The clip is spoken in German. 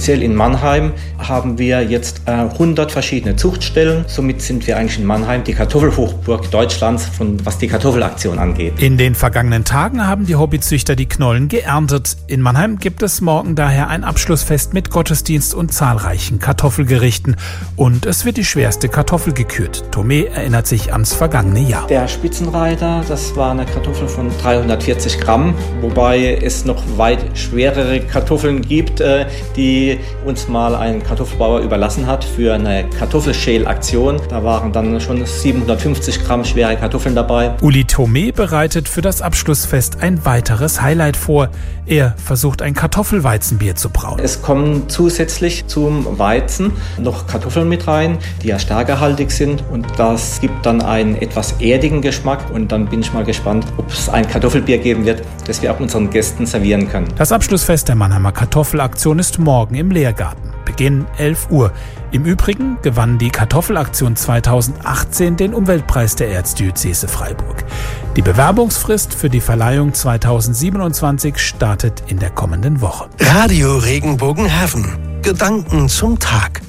Speziell in Mannheim haben wir jetzt 100 verschiedene Zuchtstellen. Somit sind wir eigentlich in Mannheim die Kartoffelhochburg Deutschlands, was die Kartoffelaktion angeht. In den vergangenen Tagen haben die Hobbyzüchter die Knollen geerntet. In Mannheim gibt es morgen daher ein Abschlussfest mit Gottesdienst und zahlreichen Kartoffelgerichten. Und es wird die schwerste Kartoffel gekürt. Thome erinnert sich ans vergangene Jahr. Der Spitzenreiter, das war eine Kartoffel von 340 Gramm, wobei es noch weit schwerere Kartoffeln gibt, die uns mal ein Kartoffelbauer überlassen hat für eine Kartoffelschälaktion. Da waren dann schon 750 Gramm schwere Kartoffeln dabei. Uli Thome bereitet für das Abschlussfest ein weiteres Highlight vor. Er versucht ein Kartoffelweizenbier zu brauen. Es kommen zusätzlich zum Weizen noch Kartoffeln mit rein, die ja stärkehaltig sind, und das gibt dann einen etwas erdigen Geschmack, und dann bin ich mal gespannt, ob es ein Kartoffelbier geben wird, das wir auch unseren Gästen servieren können. Das Abschlussfest der Mannheimer Kartoffelaktion ist morgen im Lehrgarten. Beginn 11 Uhr. Im Übrigen gewann die Kartoffelaktion 2018 den Umweltpreis der Erzdiözese Freiburg. Die Bewerbungsfrist für die Verleihung 2027 startet in der kommenden Woche. Radio Regenbogen Heaven. Gedanken zum Tag.